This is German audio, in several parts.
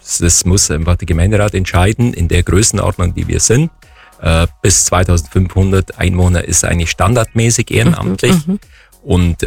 das muss einfach der Gemeinderat entscheiden, in der Größenordnung, die wir sind. Bis 2500 Einwohner ist eigentlich standardmäßig ehrenamtlich. Und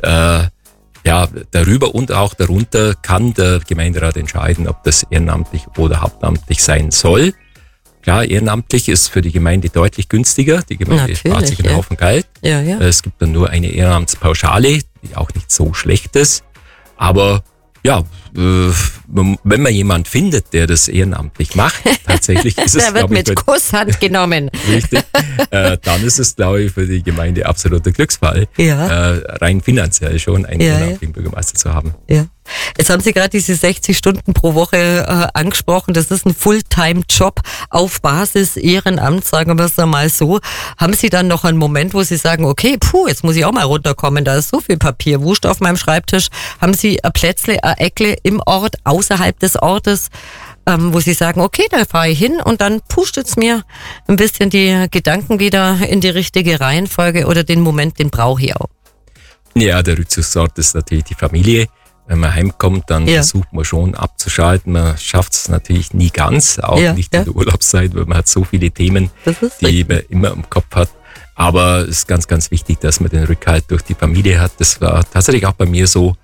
darüber und auch darunter kann der Gemeinderat entscheiden, ob das ehrenamtlich oder hauptamtlich sein soll. Klar, ehrenamtlich ist für die Gemeinde deutlich günstiger. Die Gemeinde spart sich einen Haufen Geld. Ja. Es gibt dann nur eine Ehrenamtspauschale, die auch nicht so schlecht ist. Aber ja, wenn man jemand findet, der das ehrenamtlich macht, tatsächlich ist es, der wird mit Kusshand genommen. Richtig. Dann ist es, glaube ich, für die Gemeinde absoluter Glücksfall, rein finanziell schon einen ehrenamtlichen Bürgermeister zu haben. Ja. Jetzt haben Sie gerade diese 60 Stunden pro Woche angesprochen. Das ist ein Fulltime-Job auf Basis Ehrenamt, sagen wir es einmal so. Haben Sie dann noch einen Moment, wo Sie sagen, okay, jetzt muss ich auch mal runterkommen, da ist so viel Papier, wurscht auf meinem Schreibtisch. Haben Sie ein Plätzle, ein Eckle im Ort, außerhalb des Ortes, wo Sie sagen, okay, da fahre ich hin und dann pustet's mir ein bisschen die Gedanken wieder in die richtige Reihenfolge oder den Moment, den brauche ich auch? Ja, der Rückzugsort ist natürlich die Familie. Wenn man heimkommt, dann versucht man schon abzuschalten. Man schafft es natürlich nie ganz, auch nicht in der Urlaubszeit, weil man hat so viele Themen, die man immer im Kopf hat. Aber es ist ganz, ganz wichtig, dass man den Rückhalt durch die Familie hat. Das war tatsächlich auch bei mir so.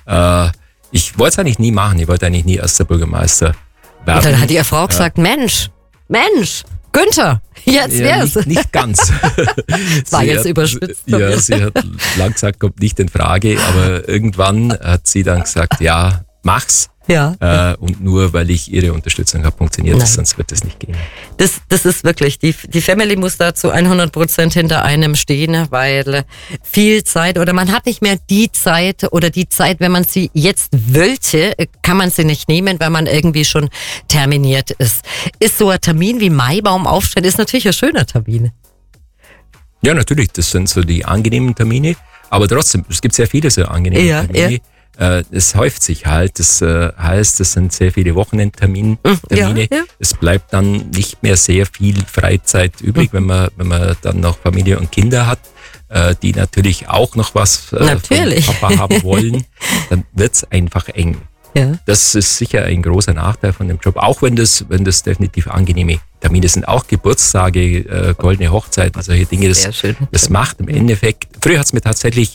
Ich wollte es eigentlich nie machen. Ich wollte eigentlich nie erster Bürgermeister werden. Und dann hat Ihre Frau gesagt, Mensch, Günther, jetzt wär's. Nicht ganz. War jetzt überspitzt. Ja, sie hat lang gesagt, kommt nicht in Frage, aber irgendwann hat sie dann gesagt, ja, mach's. Ja. Und nur weil ich ihre Unterstützung habe, funktioniert das, sonst wird das nicht gehen. Das ist wirklich, die Family muss da zu 100% hinter einem stehen, weil viel Zeit oder man hat nicht mehr die Zeit, wenn man sie jetzt wollte, kann man sie nicht nehmen, weil man irgendwie schon terminiert ist. Ist so ein Termin wie Maibaum aufstellen, ist natürlich ein schöner Termin. Ja, natürlich, das sind so die angenehmen Termine, aber trotzdem, es gibt sehr viele so angenehme Termine. Es häuft sich halt, das heißt, es sind sehr viele Wochenendtermine. Es bleibt dann nicht mehr sehr viel Freizeit übrig, wenn man dann noch Familie und Kinder hat, die natürlich auch noch was von Papa haben wollen, dann wird's einfach eng. Ja. Das ist sicher ein großer Nachteil von dem Job, auch wenn das definitiv angenehme Termine sind, auch Geburtstage, goldene Hochzeiten, solche Dinge, das macht im Endeffekt, früher hat's mir tatsächlich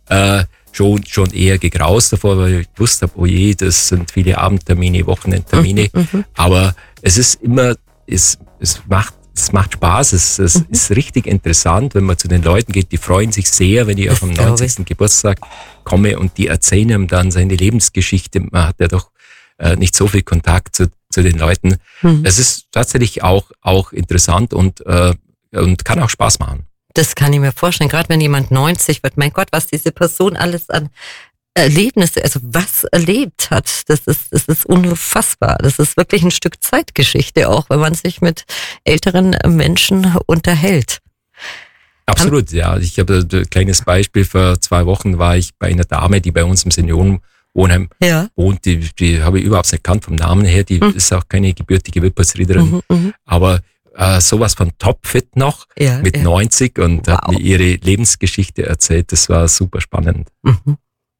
schon eher gegraust davor, weil ich gewusst habe, oh je, das sind viele Abendtermine, Wochenendtermine. Aber es ist immer, es macht Spaß, es ist richtig interessant, wenn man zu den Leuten geht, die freuen sich sehr, wenn ich auf dem 90. Geburtstag komme und die erzählen ihm dann seine Lebensgeschichte. Man hat ja doch nicht so viel Kontakt zu den Leuten. Es ist tatsächlich auch interessant und kann auch Spaß machen. Das kann ich mir vorstellen, gerade wenn jemand 90 wird. Mein Gott, was diese Person alles an Erlebnisse, also was erlebt hat, das ist unfassbar. Das ist wirklich ein Stück Zeitgeschichte auch, wenn man sich mit älteren Menschen unterhält. Absolut, ja. Ich habe ein kleines Beispiel. Vor 2 Wochen war ich bei einer Dame, die bei uns im Seniorenwohnheim wohnt. Die habe ich überhaupt nicht gekannt vom Namen her. Die ist auch keine gebürtige Wippersriederin. Aber sowas von topfit noch mit 90 und hat mir ihre Lebensgeschichte erzählt. Das war super spannend.